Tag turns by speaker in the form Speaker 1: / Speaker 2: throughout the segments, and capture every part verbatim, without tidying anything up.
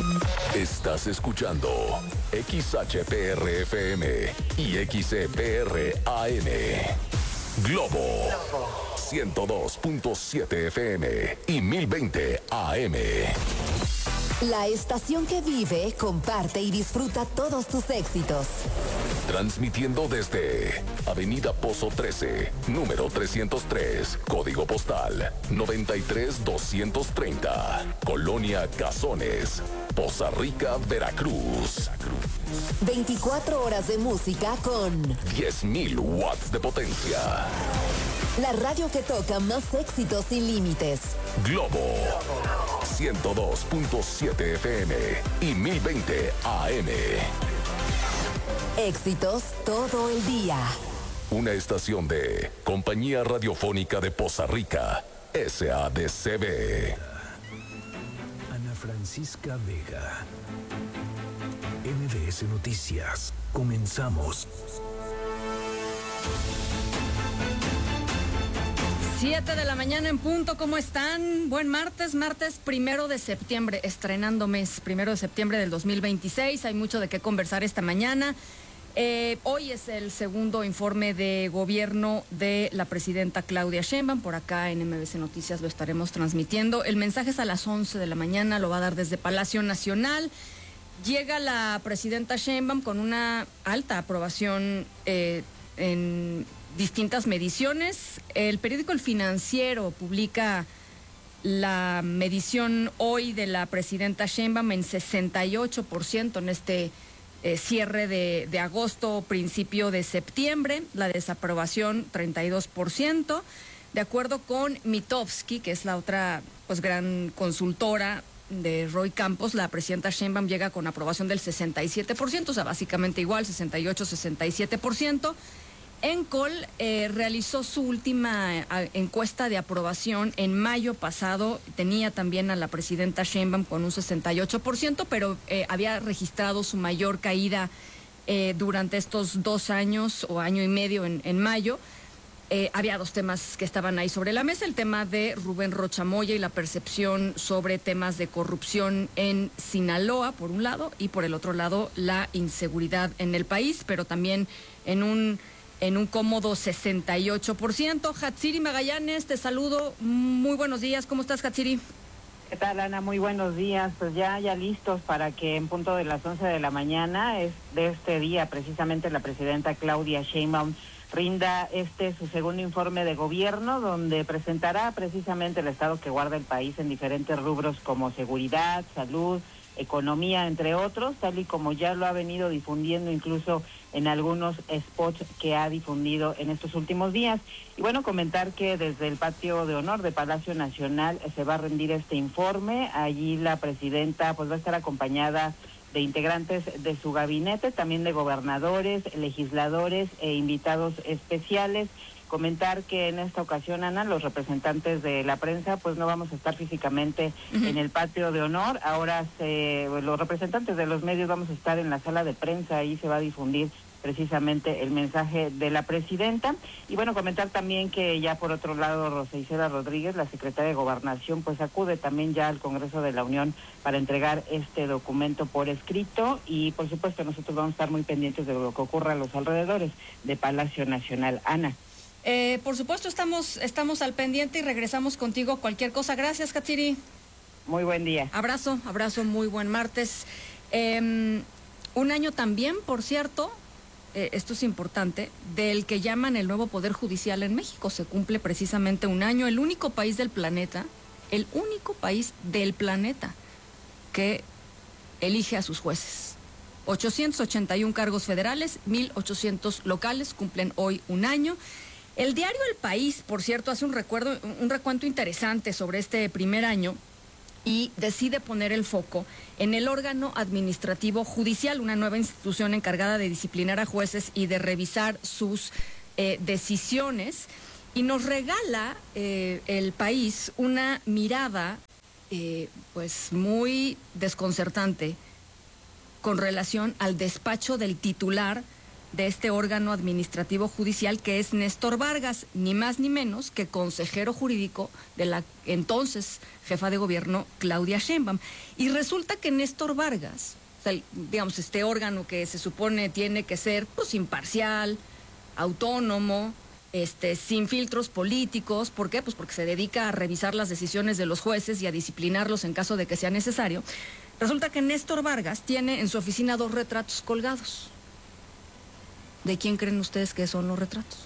Speaker 1: Estás escuchando X H P R F M y X E P R A M. Globo ciento dos punto siete F M y mil veinte A M.
Speaker 2: La estación que vive, comparte y disfruta todos tus éxitos.
Speaker 1: Transmitiendo desde Avenida Pozo trece, número trescientos tres, código postal noventa y tres doscientos treinta, Colonia Cazones, Poza Rica, Veracruz.
Speaker 2: veinticuatro horas de música con
Speaker 1: diez mil watts de potencia.
Speaker 2: La radio que toca más éxitos sin límites.
Speaker 1: Globo ciento dos punto siete F M y mil veinte A M.
Speaker 2: Éxitos todo el día.
Speaker 1: Una estación de Compañía Radiofónica de Poza Rica, S A D C B.
Speaker 3: Ana Francisca Vega. M B S Noticias. Comenzamos.
Speaker 4: Siete de la mañana en punto, ¿cómo están? Buen martes, martes primero de septiembre, estrenando mes, primero de septiembre del dos mil veintiséis. Hay mucho de qué conversar esta mañana. Eh, hoy es el segundo informe de gobierno de la presidenta Claudia Sheinbaum. Por acá en M B S Noticias lo estaremos transmitiendo. El mensaje es a las once de la mañana, lo va a dar desde Palacio Nacional. Llega la presidenta Sheinbaum con una alta aprobación eh, en distintas mediciones. El periódico El Financiero publica la medición hoy de la presidenta Sheinbaum en sesenta y ocho por ciento en este eh, cierre de, de agosto, principio de septiembre. La desaprobación treinta y dos por ciento. De acuerdo con Mitofsky, que es la otra pues gran consultora de Roy Campos, la presidenta Sheinbaum llega con aprobación del sesenta y siete por ciento, o sea, básicamente igual, sesenta y ocho, sesenta y siete por ciento. Encol eh, realizó su última eh, encuesta de aprobación en mayo pasado. Tenía también a la presidenta Sheinbaum con un sesenta y ocho por ciento, pero eh, había registrado su mayor caída eh, durante estos dos años o año y medio en, en mayo. Eh, había dos temas que estaban ahí sobre la mesa: el tema de Rubén Rocha Moya y la percepción sobre temas de corrupción en Sinaloa, por un lado, y por el otro lado, la inseguridad en el país, pero también en un... en un cómodo sesenta y ocho por ciento. Hatsiri Magallanes, te saludo. Muy buenos días. ¿Cómo estás, Hatsiri?
Speaker 5: ¿Qué tal, Ana? Muy buenos días. Pues ya, ya listos para que en punto de las once de la mañana es de este día, precisamente la presidenta Claudia Sheinbaum rinda este su segundo informe de gobierno, donde presentará precisamente el estado que guarda el país en diferentes rubros como seguridad, salud, economía, entre otros, tal y como ya lo ha venido difundiendo incluso en algunos spots que ha difundido en estos últimos días. Y bueno, comentar que desde el patio de honor de Palacio Nacional se va a rendir este informe. Allí la presidenta pues va a estar acompañada de integrantes de su gabinete, también de gobernadores, legisladores e invitados especiales. Comentar que en esta ocasión, Ana, los representantes de la prensa pues no vamos a estar físicamente uh-huh. en el patio de honor. Ahora se, los representantes de los medios vamos a estar en la sala de prensa. Ahí se va a difundir precisamente el mensaje de la presidenta. Y bueno, comentar también que ya por otro lado Rosa Isela Rodríguez, la secretaria de Gobernación, pues acude también ya al Congreso de la Unión para entregar este documento por escrito. Y por supuesto nosotros vamos a estar muy pendientes de lo que ocurra a los alrededores de Palacio Nacional. Ana.
Speaker 4: Eh, por supuesto, estamos estamos al pendiente y regresamos contigo cualquier cosa. Gracias, Hatsiri.
Speaker 5: Muy buen día.
Speaker 4: Abrazo, abrazo, muy buen martes. Eh, un año también, por cierto, eh, esto es importante, del que llaman el nuevo Poder Judicial en México. Se cumple precisamente un año. El único país del planeta, el único país del planeta que elige a sus jueces. ochocientos ochenta y uno cargos federales, mil ochocientos locales, cumplen hoy un año. El diario El País, por cierto, hace un recuerdo, un recuento interesante sobre este primer año y decide poner el foco en el órgano administrativo judicial, una nueva institución encargada de disciplinar a jueces y de revisar sus eh, decisiones, y nos regala eh, El País una mirada eh, pues muy desconcertante con relación al despacho del titular de este órgano administrativo judicial que es Néstor Vargas, ni más ni menos que consejero jurídico de la entonces jefa de gobierno Claudia Sheinbaum. Y resulta que Néstor Vargas, o sea, digamos, este órgano que se supone tiene que ser pues imparcial, autónomo, este, sin filtros políticos. ¿Por qué? Pues porque se dedica a revisar las decisiones de los jueces y a disciplinarlos en caso de que sea necesario. Resulta que Néstor Vargas tiene en su oficina dos retratos colgados. ¿De quién creen ustedes que son los retratos?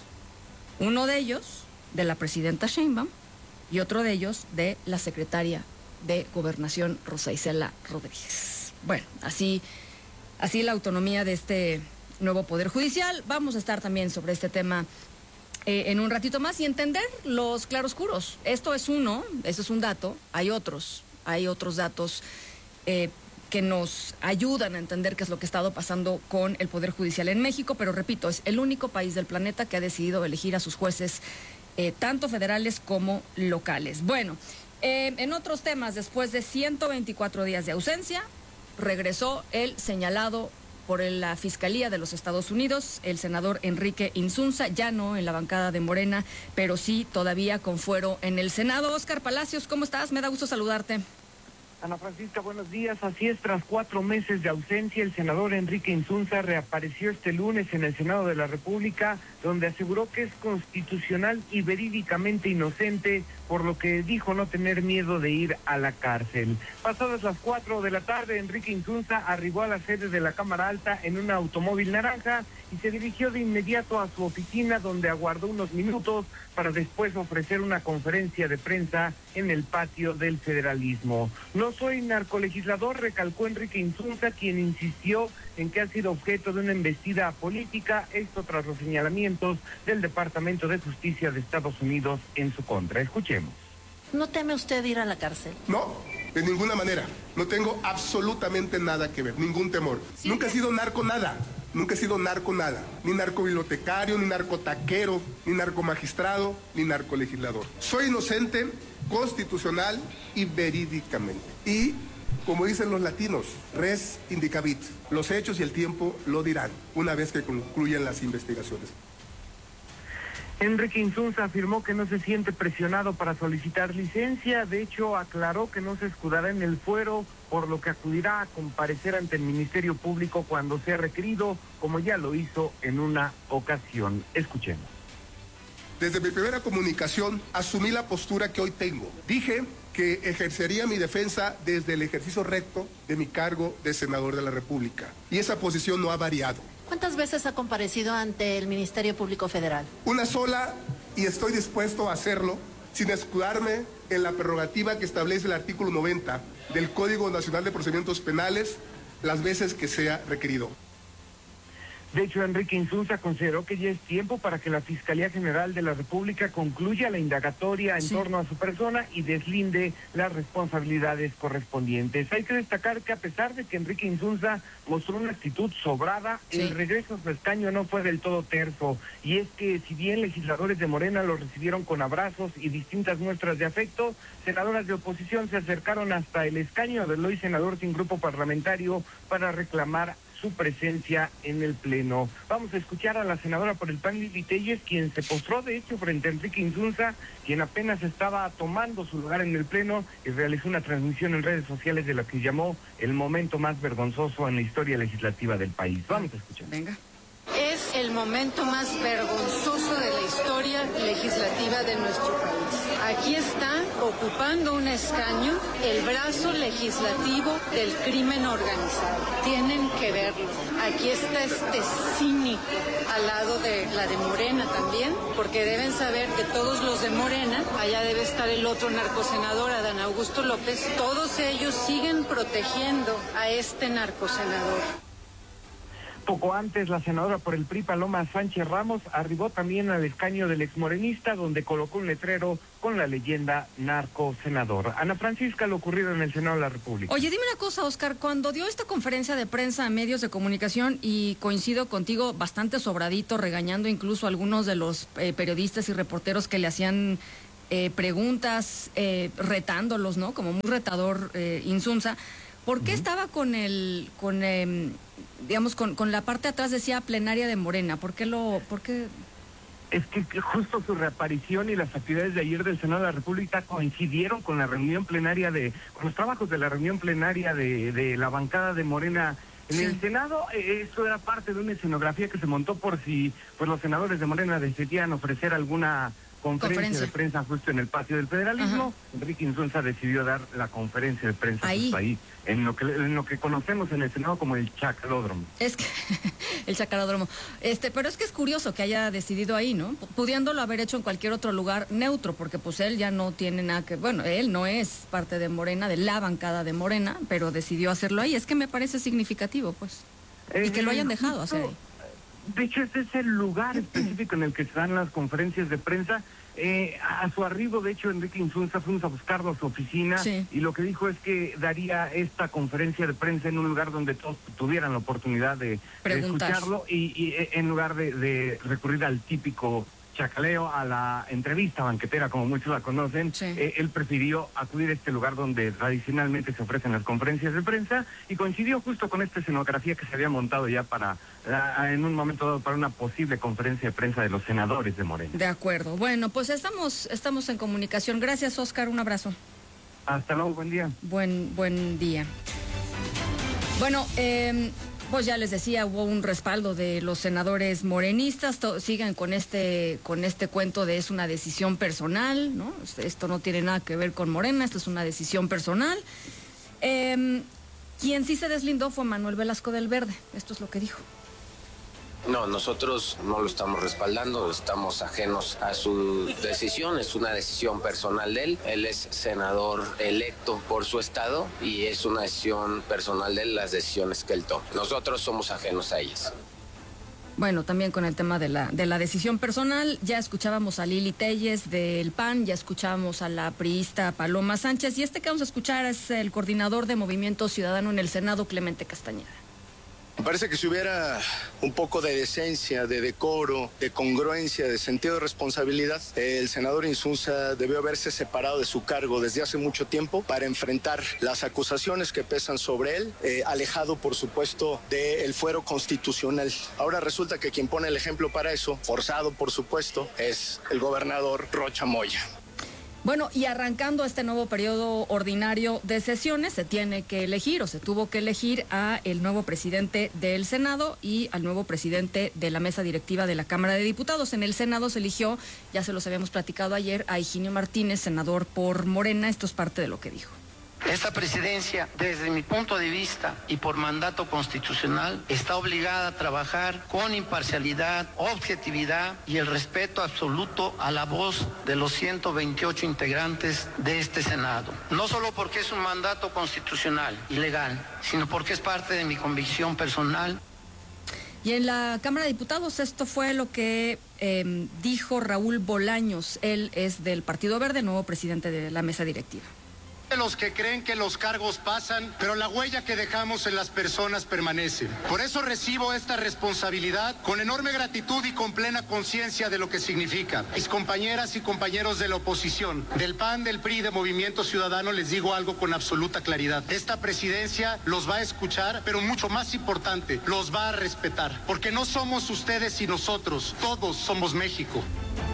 Speaker 4: Uno de ellos de la presidenta Sheinbaum y otro de ellos de la secretaria de Gobernación, Rosa Isela Rodríguez. Bueno, así, así la autonomía de este nuevo Poder Judicial. Vamos a estar también sobre este tema eh, en un ratito más y entender los claroscuros. Esto es uno, eso es un dato, hay otros, hay otros datos eh, que nos ayudan a entender qué es lo que ha estado pasando con el Poder Judicial en México, pero repito, es el único país del planeta que ha decidido elegir a sus jueces eh, tanto federales como locales. Bueno, eh, en otros temas, después de ciento veinticuatro días de ausencia, regresó el señalado por la Fiscalía de los Estados Unidos, el senador Enrique Insunza, ya no en la bancada de Morena, pero sí todavía con fuero en el Senado. Óscar Palacios, ¿cómo estás? Me da gusto saludarte.
Speaker 6: Ana Francisca, buenos días. Así es, tras cuatro meses de ausencia, el senador Enrique Insunza reapareció este lunes en el Senado de la República, donde aseguró que es constitucional y verídicamente inocente, por lo que dijo no tener miedo de ir a la cárcel. Pasadas las cuatro de la tarde, Enrique Insunza arribó a la sede de la Cámara Alta en un automóvil naranja y se dirigió de inmediato a su oficina, donde aguardó unos minutos para después ofrecer una conferencia de prensa en el patio del federalismo. No soy narcolegislador, recalcó Enrique Insunza, quien insistió en que ha sido objeto de una embestida política, esto tras los señalamientos del Departamento de Justicia de Estados Unidos en su contra. Escuchemos.
Speaker 7: ¿No teme usted ir a la cárcel?
Speaker 8: No, de ninguna manera. No tengo absolutamente nada que ver, ningún temor. ¿Sí? Nunca he sido narco nada. Nunca he sido narco nada, ni narcobibliotecario, ni narcotaquero, ni narcomagistrado, ni narcolegislador. Soy inocente, constitucional y verídicamente. Y, como dicen los latinos, res indicabit. Los hechos y el tiempo lo dirán, una vez que concluyan las investigaciones.
Speaker 6: Enrique Insunza afirmó que no se siente presionado para solicitar licencia. De hecho, aclaró que no se escudará en el fuero, por lo que acudirá a comparecer ante el Ministerio Público cuando sea requerido, como ya lo hizo en una ocasión. Escuchemos.
Speaker 8: Desde mi primera comunicación asumí la postura que hoy tengo. Dije que ejercería mi defensa desde el ejercicio recto de mi cargo de senador de la República. Y esa posición no ha variado.
Speaker 7: ¿Cuántas veces ha comparecido ante el Ministerio Público Federal?
Speaker 8: Una sola, y estoy dispuesto a hacerlo sin escudarme en la prerrogativa que establece el artículo noventa del Código Nacional de Procedimientos Penales las veces que sea requerido.
Speaker 6: De hecho, Enrique Insunza consideró que ya es tiempo para que la Fiscalía General de la República concluya la indagatoria en sí. torno a su persona y deslinde las responsabilidades correspondientes. Hay que destacar que a pesar de que Enrique Insunza mostró una actitud sobrada, sí. el regreso a su escaño no fue del todo terso. Y es que si bien legisladores de Morena lo recibieron con abrazos y distintas muestras de afecto, senadoras de oposición se acercaron hasta el escaño del hoy senador sin grupo parlamentario para reclamar su presencia en el Pleno. Vamos a escuchar a la senadora por el P A N, Lili Telles, quien se postró de hecho frente a Enrique Insunza, quien apenas estaba tomando su lugar en el Pleno y realizó una transmisión en redes sociales de lo que llamó el momento más vergonzoso en la historia legislativa del país. Vamos a escuchar.
Speaker 4: Venga.
Speaker 9: Es el momento más vergonzoso de la historia legislativa de nuestro país. Aquí está, ocupando un escaño, el brazo legislativo del crimen organizado. Tienen que verlo. Aquí está este cínico al lado de la de Morena también, porque deben saber que todos los de Morena, allá debe estar el otro narcosenador, Adán Augusto López, todos ellos siguen protegiendo a este narcosenador.
Speaker 6: Poco antes, la senadora por el P R I, Paloma Sánchez Ramos, arribó también al escaño del exmorenista, donde colocó un letrero con la leyenda narco senador. Ana Francisca, lo ocurrido en el Senado de la República.
Speaker 4: Oye, dime una cosa, Óscar, cuando dio esta conferencia de prensa a medios de comunicación, y coincido contigo, bastante sobradito, regañando incluso a algunos de los eh, periodistas y reporteros que le hacían eh, preguntas, eh, retándolos, ¿no? Como muy retador eh, Insunza. ¿Por qué uh-huh. estaba con el, con, eh, digamos, con, con la parte de atrás decía plenaria de Morena? ¿Por qué lo, por qué?
Speaker 6: Es que, que justo su reaparición y las actividades de ayer del Senado de la República coincidieron con la reunión plenaria de, con los trabajos de la reunión plenaria de, de la bancada de Morena en sí. el Senado. Eh, eso era parte de una escenografía que se montó por si pues los senadores de Morena decidían ofrecer alguna conferencia, conferencia de prensa justo en el patio del federalismo. Ajá. Enrique Insunza decidió dar la conferencia de prensa ahí, ahí en lo que en lo que conocemos en el Senado como el Chacaródromo.
Speaker 4: Es que el Chacaródromo. Este, pero es que es curioso que haya decidido ahí, ¿no? Pudiéndolo haber hecho en cualquier otro lugar neutro, porque pues él ya no tiene nada que, bueno, él no es parte de Morena, de la bancada de Morena, pero decidió hacerlo ahí. Es que me parece significativo, pues. Eh, y que lo hayan dejado justo, hacer ahí.
Speaker 6: De hecho, ese es el lugar específico en el que se dan las conferencias de prensa. Eh, a su arribo, de hecho, Enrique Insunza fuimos a buscarlo a su oficina sí. y lo que dijo es que daría esta conferencia de prensa en un lugar donde todos tuvieran la oportunidad de, de escucharlo y, y en lugar de, de recurrir al típico chacaleo, a la entrevista banquetera, como muchos la conocen. Sí. Eh, él prefirió acudir a este lugar donde tradicionalmente se ofrecen las conferencias de prensa y coincidió justo con esta escenografía que se había montado ya para, uh, en un momento dado, para una posible conferencia de prensa de los senadores de Morena.
Speaker 4: De acuerdo. Bueno, pues estamos, estamos en comunicación. Gracias, Oscar. Un abrazo.
Speaker 6: Hasta luego. Buen día.
Speaker 4: Buen, buen día. Bueno, eh... pues ya les decía, hubo un respaldo de los senadores morenistas, to, sigan con este, con este cuento de es una decisión personal, ¿no? Esto no tiene nada que ver con Morena, esto es una decisión personal. Eh, quien sí se deslindó fue Manuel Velasco del Verde, esto es lo que dijo.
Speaker 10: No, nosotros no lo estamos respaldando, estamos ajenos a su decisión, es una decisión personal de él. Él es senador electo por su estado y es una decisión personal de él las decisiones que él toma. Nosotros somos ajenos a ellas.
Speaker 4: Bueno, también con el tema de la, de la decisión personal, ya escuchábamos a Lili Telles del P A N, ya escuchábamos a la priista Paloma Sánchez y este que vamos a escuchar es el coordinador de Movimiento Ciudadano en el Senado, Clemente Castañeda.
Speaker 11: Me parece que si hubiera un poco de decencia, de decoro, de congruencia, de sentido de responsabilidad, el senador Insunza debió haberse separado de su cargo desde hace mucho tiempo para enfrentar las acusaciones que pesan sobre él, eh, alejado, por supuesto, del fuero constitucional. Ahora resulta que quien pone el ejemplo para eso, forzado, por supuesto, es el gobernador Rocha Moya.
Speaker 4: Bueno, y arrancando este nuevo periodo ordinario de sesiones, se tiene que elegir o se tuvo que elegir a el nuevo presidente del Senado y al nuevo presidente de la mesa directiva de la Cámara de Diputados. En el Senado se eligió, ya se los habíamos platicado ayer, a Higinio Martínez, senador por Morena. Esto es parte de lo que dijo.
Speaker 12: Esta presidencia, desde mi punto de vista y por mandato constitucional, está obligada a trabajar con imparcialidad, objetividad y el respeto absoluto a la voz de los ciento veintiocho integrantes de este Senado. No solo porque es un mandato constitucional y legal, sino porque es parte de mi convicción personal.
Speaker 4: Y en la Cámara de Diputados esto fue lo que eh, dijo Raúl Bolaños. Él es del Partido Verde, nuevo presidente de la mesa directiva.
Speaker 13: Los que creen que los cargos pasan, pero la huella que dejamos en las personas permanece. Por eso recibo esta responsabilidad con enorme gratitud y con plena conciencia de lo que significa. Mis compañeras y compañeros de la oposición, del P A N, del P R I, de Movimiento Ciudadano, les digo algo con absoluta claridad. Esta presidencia los va a escuchar, pero mucho más importante, los va a respetar. Porque no somos ustedes y nosotros, todos somos México.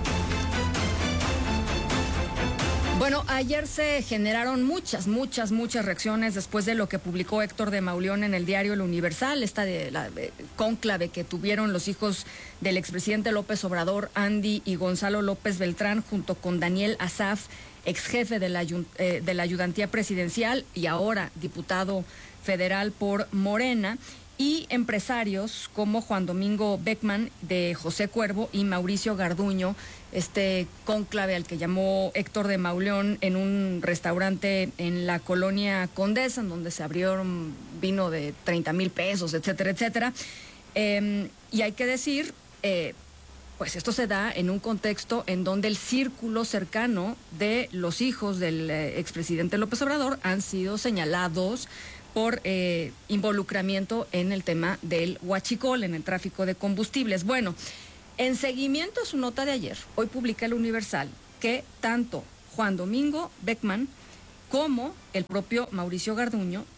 Speaker 4: Bueno, ayer se generaron muchas, muchas, muchas reacciones después de lo que publicó Héctor de Mauleón en el diario El Universal, esta de la de, cónclave que tuvieron los hijos del expresidente López Obrador, Andy y Gonzalo López Beltrán, junto con Daniel Asaf, ex jefe de la, eh, de la ayudantía presidencial y ahora diputado federal por Morena, y empresarios como Juan Domingo Beckman de José Cuervo y Mauricio Garduño, este cónclave al que llamó Héctor de Mauleón en un restaurante en la colonia Condesa, en donde se abrieron vino de treinta mil pesos, etcétera, etcétera. Eh, y hay que decir, eh, pues esto se da en un contexto en donde el círculo cercano de los hijos del eh, expresidente López Obrador han sido señalados por eh, involucramiento en el tema del huachicol, en el tráfico de combustibles. Bueno, en seguimiento a su nota de ayer, hoy publica El Universal que tanto Juan Domingo Beckman como el propio Mauricio Garduño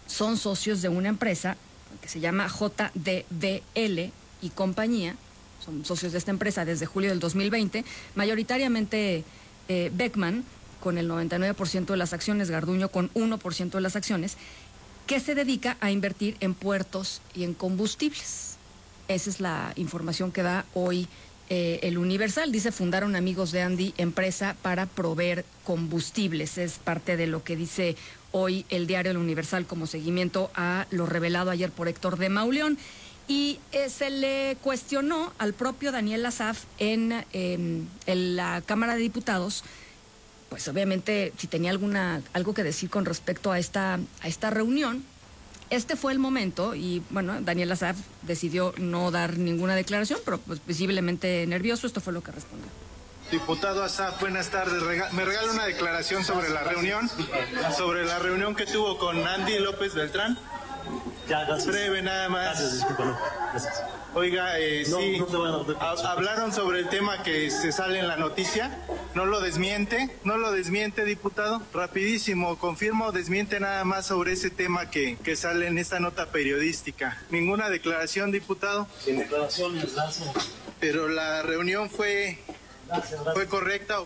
Speaker 4: son socios de una empresa que se llama J D B L y compañía. Son socios de esta empresa desde julio del dos mil veinte, mayoritariamente eh, Beckman con el noventa y nueve por ciento de las acciones, Garduño con uno por ciento de las acciones, que se dedica a invertir en puertos y en combustibles. Esa es la información que da hoy eh, el Universal. Dice, fundaron amigos de Andy empresa para proveer combustibles. Es parte de lo que dice hoy el diario El Universal como seguimiento a lo revelado ayer por Héctor de Mauleón. Y eh, se le cuestionó al propio Daniel Asaf en, eh, en la Cámara de Diputados, pues obviamente si tenía alguna algo que decir con respecto a esta, a esta reunión. Este fue el momento y, bueno, Daniel Asaf decidió no dar ninguna declaración, pero pues visiblemente nervioso. Esto fue lo que respondió.
Speaker 14: Diputado Asaf, buenas tardes. Rega- me regala una declaración sobre la reunión, sobre la reunión que tuvo con Andy López Beltrán.
Speaker 15: Ya, gracias.
Speaker 14: Breve, nada más.
Speaker 15: Gracias, disculpa, no. Gracias.
Speaker 14: Oiga, eh,
Speaker 15: No,
Speaker 14: sí,
Speaker 15: no te voy a dar declaración.
Speaker 14: ha- hablaron sobre el tema que se sale en la noticia. ¿No lo desmiente? ¿No lo desmiente, diputado? Rapidísimo, confirmo, desmiente nada más sobre ese tema que, que sale en esta nota periodística. ¿Ninguna declaración, diputado?
Speaker 15: Sin declaraciones, gracias.
Speaker 14: Pero la reunión fue,
Speaker 15: Gracias, gracias.
Speaker 14: fue correcta.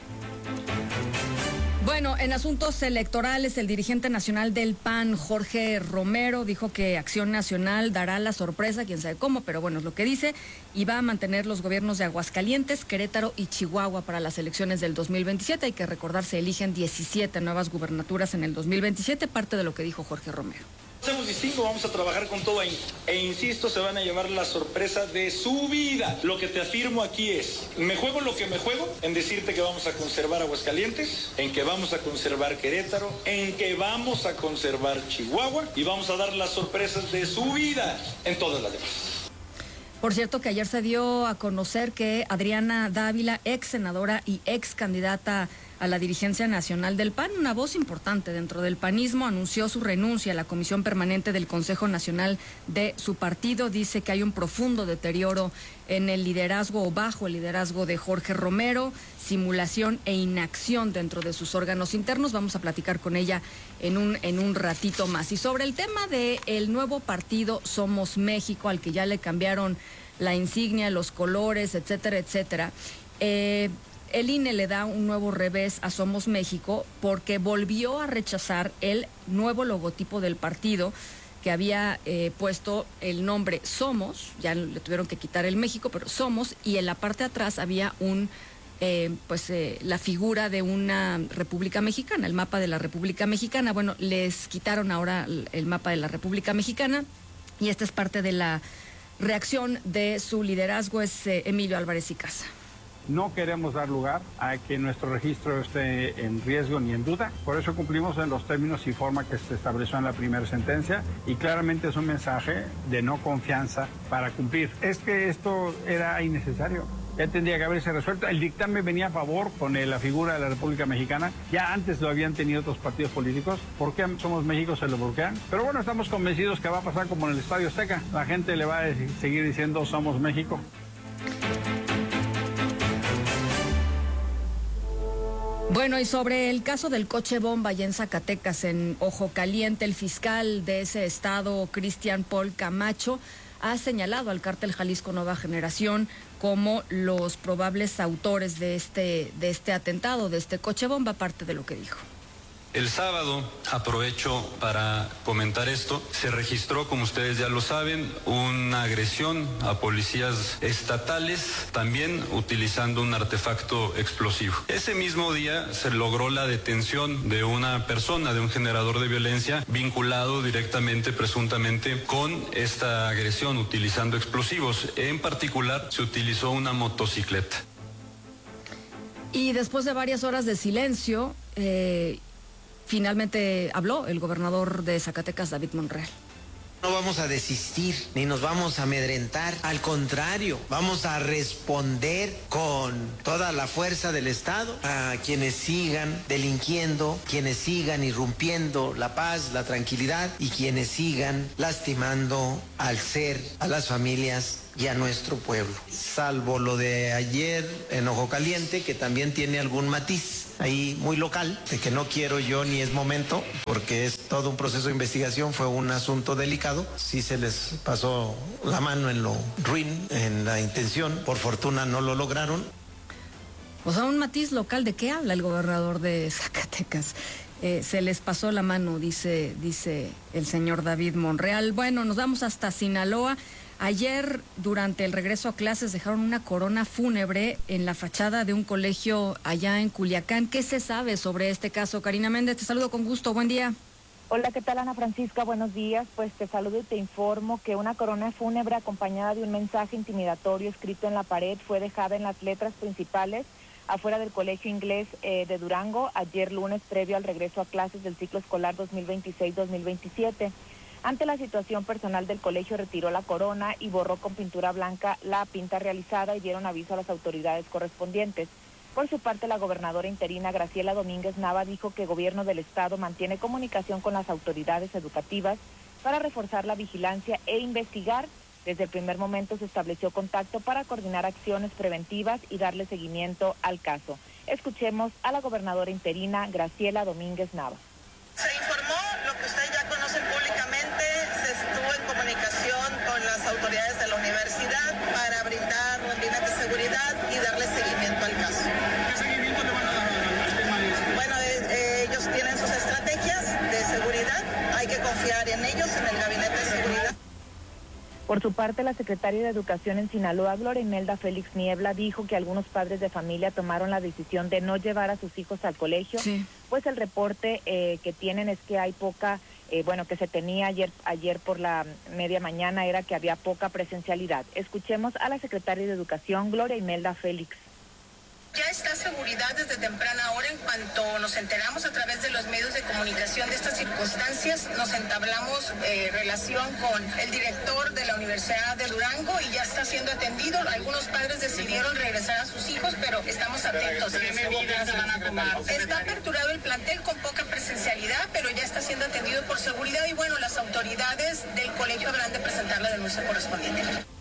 Speaker 4: Bueno, en asuntos electorales, el dirigente nacional del P A N, Jorge Romero, dijo que Acción Nacional dará la sorpresa, quién sabe cómo, pero bueno, es lo que dice, y va a mantener los gobiernos de Aguascalientes, Querétaro y Chihuahua para las elecciones del dos mil veintisiete. Hay que recordar, se eligen diecisiete nuevas gubernaturas en el dos mil veintisiete, parte de lo que dijo Jorge Romero.
Speaker 16: Hacemos distinto, vamos a trabajar con todo ahí. E insisto, se van a llevar la sorpresa de su vida. Lo que te afirmo aquí es, me juego lo que me juego en decirte que vamos a conservar Aguascalientes, en que vamos a conservar Querétaro, en que vamos a conservar Chihuahua y vamos a dar las sorpresas de su vida en todas las demás.
Speaker 4: Por cierto que ayer se dio a conocer que Adriana Dávila, ex senadora y ex candidata a la dirigencia nacional del P A N, una voz importante dentro del panismo, anunció su renuncia a la Comisión Permanente del Consejo Nacional de su partido. Dice que hay un profundo deterioro en el liderazgo o bajo el liderazgo de Jorge Romero, simulación e inacción dentro de sus órganos internos. Vamos a platicar con ella en un, en un ratito más. Y sobre el tema del nuevo partido Somos México, al que ya le cambiaron la insignia, los colores, etcétera, etcétera, eh, el I N E le da un nuevo revés a Somos México porque volvió a rechazar el nuevo logotipo del partido que había eh, puesto el nombre Somos, ya le tuvieron que quitar el México, pero Somos, y en la parte de atrás había un, eh, pues eh, la figura de una República Mexicana, el mapa de la República Mexicana. Bueno, les quitaron ahora el, el mapa de la República Mexicana y esta es parte de la reacción de su liderazgo, es eh, Emilio Álvarez y Casa.
Speaker 17: No queremos dar lugar a que nuestro registro esté en riesgo ni en duda. Por eso cumplimos en los términos y forma que se estableció en la primera sentencia y claramente es un mensaje de no confianza para cumplir. Es que esto era innecesario. Ya tendría que haberse resuelto. El dictamen venía a favor con la figura de la República Mexicana. Ya antes lo habían tenido otros partidos políticos. ¿Por qué Somos México se lo bloquean? Pero bueno, estamos convencidos que va a pasar como en el Estadio Azteca. La gente le va a seguir diciendo Somos México.
Speaker 4: Bueno, y sobre el caso del coche bomba allá en Zacatecas, en Ojo Caliente, el fiscal de ese estado, Cristian Paul Camacho, ha señalado al cártel Jalisco Nueva Generación como los probables autores de este, de este atentado, de este coche bomba, parte de lo que dijo.
Speaker 18: El sábado, aprovecho para comentar esto, se registró, como ustedes ya lo saben, una agresión a policías estatales, también utilizando un artefacto explosivo. Ese mismo día se logró la detención de una persona, de un generador de violencia, vinculado directamente, presuntamente, con esta agresión utilizando explosivos. En particular, se utilizó una motocicleta.
Speaker 4: Y después de varias horas de silencio, eh, finalmente habló el gobernador de Zacatecas, David Monreal.
Speaker 19: No vamos a desistir ni nos vamos a amedrentar, al contrario, vamos a responder con toda la fuerza del Estado a quienes sigan delinquiendo, quienes sigan irrumpiendo la paz, la tranquilidad y quienes sigan lastimando al ser, a las familias y a nuestro pueblo. Salvo lo de ayer en Ojo Caliente, que también tiene algún matiz ahí muy local, de que no quiero yo ni es momento, porque es todo un proceso de investigación, fue un asunto delicado. Sí se les pasó la mano en lo ruin, en la intención, por fortuna no lo lograron.
Speaker 4: O sea, un matiz local, ¿de qué habla el gobernador de Zacatecas? Eh, se les pasó la mano, dice, dice el señor David Monreal. Bueno, nos vamos hasta Sinaloa. Ayer, durante el regreso a clases, dejaron una corona fúnebre en la fachada de un colegio allá en Culiacán. ¿Qué se sabe sobre este caso? Karina Méndez, te saludo con gusto. Buen día.
Speaker 20: Hola, ¿qué tal, Ana Francisca? Buenos días. Pues te saludo y te informo que una corona fúnebre acompañada de un mensaje intimidatorio escrito en la pared fue dejada en las letras principales afuera del Colegio Inglés eh, de Durango, ayer lunes, previo al regreso a clases del ciclo escolar dos mil veintiséis dos mil veintisiete. Ante la situación personal del colegio, retiró la corona y borró con pintura blanca la pinta realizada y dieron aviso a las autoridades correspondientes. Por su parte, la gobernadora interina Graciela Domínguez Nava dijo que el gobierno del estado mantiene comunicación con las autoridades educativas para reforzar la vigilancia e investigar. Desde el primer momento se estableció contacto para coordinar acciones preventivas y darle seguimiento al caso. Escuchemos a la gobernadora interina Graciela Domínguez Nava.
Speaker 21: Se informó lo que ustedes ya conocen públicamente, se estuvo en comunicación con las autoridades de la universidad para brindar medidas de seguridad y darle seguimiento al caso. ¿Qué seguimiento le van a dar al tema de eso? Bueno, eh, eh, ellos tienen sus estrategias de seguridad, hay que confiar en ellos, en el gabinete de seguridad.
Speaker 20: Por su parte, la secretaria de Educación en Sinaloa, Gloria Imelda Félix Niebla, dijo que algunos padres de familia tomaron la decisión de no llevar a sus hijos al colegio, sí. Pues el reporte eh, que tienen es que hay poca, eh, bueno, que se tenía ayer, ayer por la media mañana era que había poca presencialidad. Escuchemos a la secretaria de Educación, Gloria Imelda Félix.
Speaker 21: Ya está seguridad desde temprana hora. En cuanto nos enteramos a través de los medios de comunicación de estas circunstancias, nos entablamos eh, relación con el director de la Universidad de Durango y ya está siendo atendido. Algunos padres decidieron regresar a sus hijos, pero estamos atentos. ¿Qué medidas van a tomar? Está aperturado el plantel con poca presencialidad, pero ya está siendo atendido por seguridad y bueno, las autoridades del colegio habrán de presentar la denuncia correspondiente.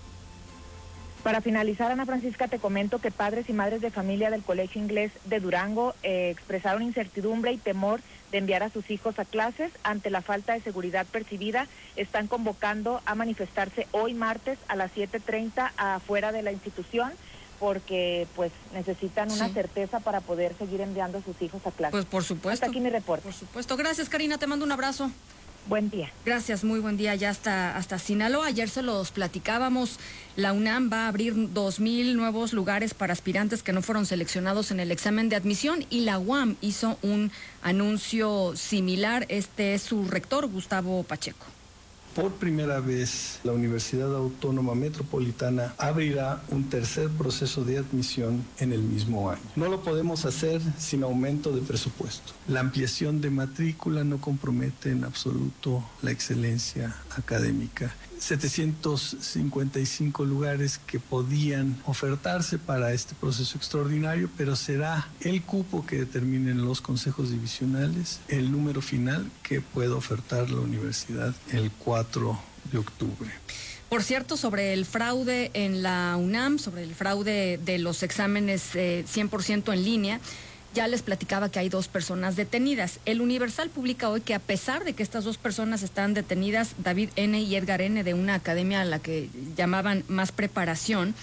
Speaker 20: Para finalizar, Ana Francisca, te comento que padres y madres de familia del Colegio Inglés de Durango eh, expresaron incertidumbre y temor de enviar a sus hijos a clases ante la falta de seguridad percibida. Están convocando a manifestarse hoy martes a las siete treinta afuera de la institución porque pues necesitan una sí. certeza para poder seguir enviando a sus hijos a clases.
Speaker 4: Pues por supuesto.
Speaker 20: Hasta aquí mi reporte.
Speaker 4: Por supuesto. Gracias, Karina. Te mando un abrazo.
Speaker 20: Buen día.
Speaker 4: Gracias, muy buen día. Ya hasta, hasta Sinaloa. Ayer se los platicábamos. La UNAM va a abrir dos mil nuevos lugares para aspirantes que no fueron seleccionados en el examen de admisión y la U A M hizo un anuncio similar. Este es su rector, Gustavo Pacheco.
Speaker 22: Por primera vez, la Universidad Autónoma Metropolitana abrirá un tercer proceso de admisión en el mismo año. No lo podemos hacer sin aumento de presupuesto. La ampliación de matrícula no compromete en absoluto la excelencia académica. setecientos cincuenta y cinco lugares que podían ofertarse para este proceso extraordinario, pero será el cupo que determinen los consejos divisionales el número final que pueda ofertar la universidad el cuatro de octubre.
Speaker 4: Por cierto, sobre el fraude en la UNAM, sobre el fraude de los exámenes eh, cien por ciento en línea, ya les platicaba que hay dos personas detenidas. El Universal publica hoy que a pesar de que estas dos personas están detenidas, David N. y Edgar N. de una academia a la que llamaban Más Preparación,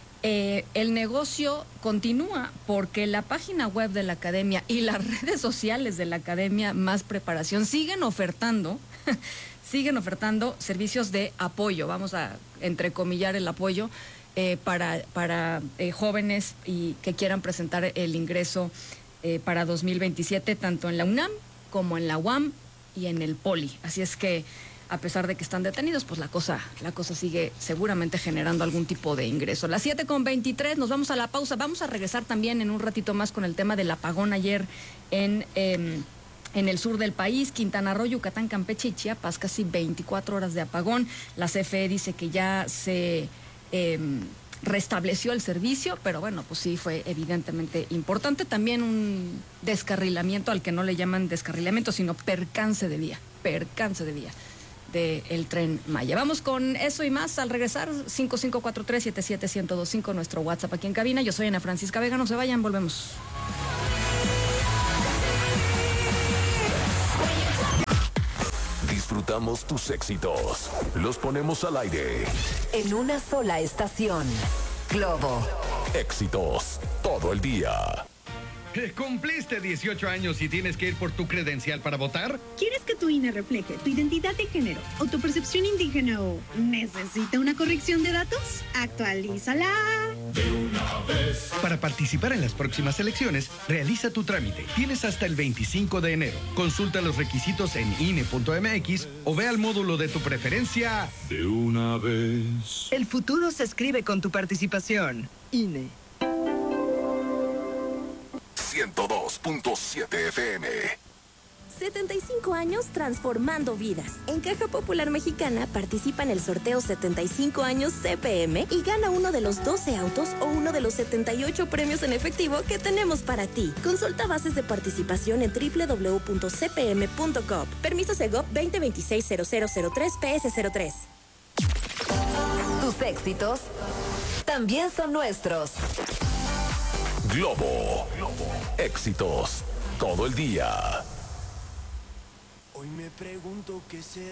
Speaker 4: eh, el negocio continúa porque la página web de la academia y las redes sociales de la academia Más Preparación siguen ofertando, siguen ofertando servicios de apoyo, vamos a entrecomillar el apoyo, eh, para, para eh, jóvenes y que quieran presentar el ingreso Eh, para dos mil veintisiete, tanto en la UNAM como en la U A M y en el Poli. Así es que, a pesar de que están detenidos, pues la cosa, la cosa sigue seguramente generando algún tipo de ingreso. Las siete con veintitrés, nos vamos a la pausa. Vamos a regresar también en un ratito más con el tema del apagón ayer en, eh, en el sur del país, Quintana Roo, Yucatán, Campeche y Chiapas, casi veinticuatro horas de apagón. La C F E dice que ya se Eh, restableció el servicio, pero bueno, pues sí fue evidentemente importante. También un descarrilamiento al que no le llaman descarrilamiento, sino percance de vía, percance de vía del Tren Maya. Vamos con eso y más al regresar. cinco cinco cuatro tres siete siete uno cero dos cinco, nuestro WhatsApp aquí en cabina. Yo soy Ana Francisca Vega, no se vayan, volvemos.
Speaker 3: Disfrutamos tus éxitos, los ponemos al aire.
Speaker 1: En una sola estación. Globo.
Speaker 3: Éxitos todo el día.
Speaker 2: ¿Cumpliste dieciocho años y tienes que ir por tu credencial para votar?
Speaker 23: ¿Quieres que tu I N E refleje tu identidad de género o tu percepción indígena o necesita una corrección de datos? Actualízala
Speaker 2: De una vez. Para participar en las próximas elecciones, realiza tu trámite. Tienes hasta el veinticinco de enero. Consulta los requisitos en I N E punto M X o ve al módulo de tu preferencia. De una vez.
Speaker 24: El futuro se escribe con tu participación. I N E.
Speaker 3: ciento dos punto siete F M.
Speaker 25: setenta y cinco años transformando vidas. En Caja Popular Mexicana participa en el sorteo setenta y cinco años C P M y gana uno de los doce autos o uno de los setenta y ocho premios en efectivo que tenemos para ti. Consulta bases de participación en doble u doble u doble u punto c p m punto com. Permiso Segov veinte veintiséis cero cero cero tres P S cero tres.
Speaker 1: Tus éxitos también son nuestros.
Speaker 3: Globo. Éxitos todo el día.
Speaker 26: Hoy me pregunto qué será.